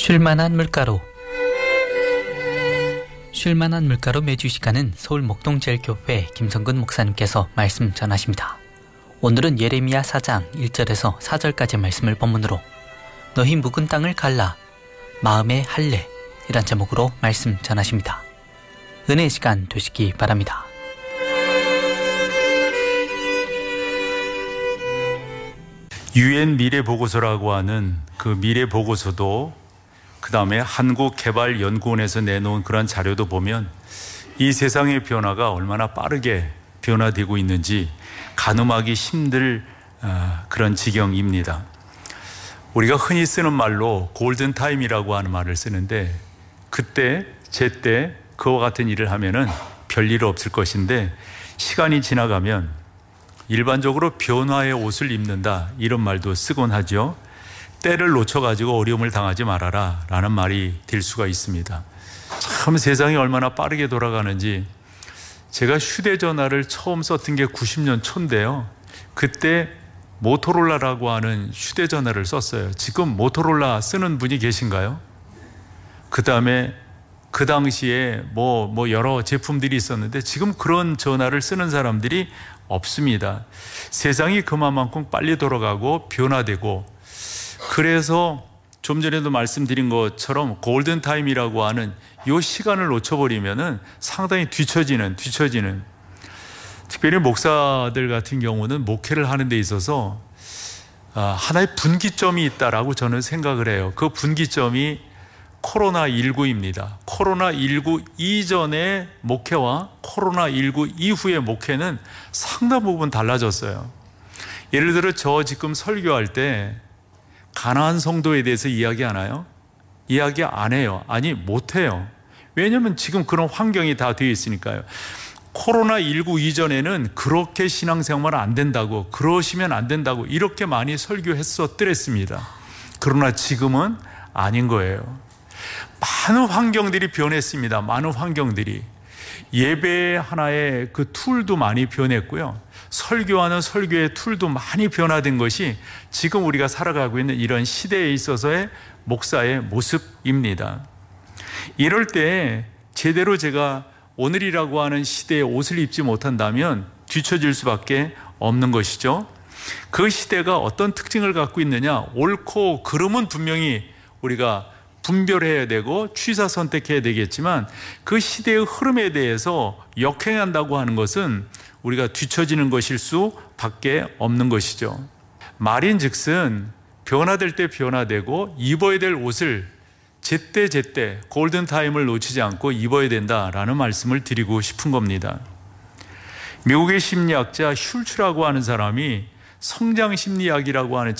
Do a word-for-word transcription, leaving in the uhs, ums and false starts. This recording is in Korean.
쉴만한 물가로. 쉴만한 물가로 매주 이 시간은 서울 목동제일교회 김성근 목사님께서 말씀 전하십니다. 오늘은 예레미야 사 장 일 절에서 사 절까지 말씀을 본문으로 너희 묵은 땅을 갈라 마음의 할례 이란 제목으로 말씀 전하십니다. 은혜의 시간 되시기 바랍니다. 유엔 미래보고서라고 하는 그 미래보고서도 그 다음에 한국개발연구원에서 내놓은 그런 자료도 보면 이 세상의 변화가 얼마나 빠르게 변화되고 있는지 가늠하기 힘들 그런 지경입니다. 우리가 흔히 쓰는 말로 골든타임이라고 하는 말을 쓰는데 그때 제때 그와 같은 일을 하면은 별일 없을 것인데 시간이 지나가면 일반적으로 변화의 옷을 입는다 이런 말도 쓰곤 하죠. 때를 놓쳐가지고 어려움을 당하지 말아라 라는 말이 될 수가 있습니다. 참 세상이 얼마나 빠르게 돌아가는지. 제가 휴대전화를 처음 썼던 게 구십 년 초인데요. 그때 모토로라라고 하는 휴대전화를 썼어요. 지금 모토로라 쓰는 분이 계신가요? 그 다음에 그 당시에 뭐, 뭐 여러 제품들이 있었는데 지금 그런 전화를 쓰는 사람들이 없습니다. 세상이 그만큼 빨리 돌아가고 변화되고, 그래서 좀 전에도 말씀드린 것처럼 골든타임이라고 하는 이 시간을 놓쳐버리면은 상당히 뒤처지는, 뒤처지는. 특별히 목사들 같은 경우는 목회를 하는 데 있어서 하나의 분기점이 있다라고 저는 생각을 해요. 그 분기점이 코로나십구입니다. 코로나십구 이전의 목회와 코로나십구 이후의 목회는 상당 부분 달라졌어요. 예를 들어 저 지금 설교할 때 가나안 성도에 대해서 이야기하나요? 이야기 안 해요. 아니 못해요. 왜냐하면 지금 그런 환경이 다 되어 있으니까요. 코로나십구 이전에는 그렇게 신앙생활 안 된다고, 그러시면 안 된다고 이렇게 많이 설교했었더랬습니다. 그러나 지금은 아닌 거예요. 많은 환경들이 변했습니다. 많은 환경들이. 예배 하나의 그 툴도 많이 변했고요. 설교하는 설교의 툴도 많이 변화된 것이 지금 우리가 살아가고 있는 이런 시대에 있어서의 목사의 모습입니다. 이럴 때 제대로 제가 오늘이라고 하는 시대에 옷을 입지 못한다면 뒤처질 수밖에 없는 것이죠. 그 시대가 어떤 특징을 갖고 있느냐, 옳고 그름은 분명히 우리가 분별해야 되고 취사 선택해야 되겠지만 그 시대의 흐름에 대해서 역행한다고 하는 것은 우리가 뒤처지는 것일 수밖에 없는 것이죠. 말인즉슨 변화될 때 변화되고 입어야 될 옷을 제때 제때 골든타임을 놓치지 않고 입어야 된다라는 말씀을 드리고 싶은 겁니다. 미국의 심리학자 슐츠라고 하는 사람이 성장심리학이라고 하는